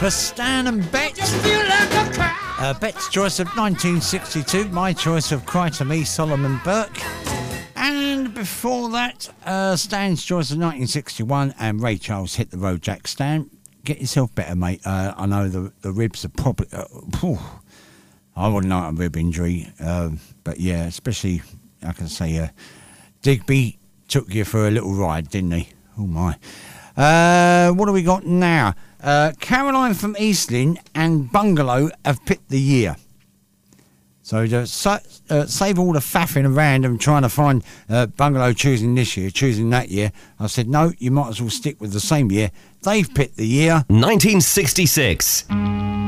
for Stan and Bet. Bet's choice of 1962, my choice of Cry to Me, Solomon Burke. And before that, Stan's choice of 1961 and Ray Charles, Hit the Road Jack. Stan, get yourself better, mate. I know the ribs are probably... I wouldn't know a rib injury, but yeah, especially, I can say, Digby took you for a little ride, didn't he? Oh my. What do we got now? Caroline from Eastling and Bungalow have picked the year. So save all the faffing around and trying to find Bungalow choosing this year, choosing that year. I said, no, you might as well stick with the same year. They've picked the year 1966.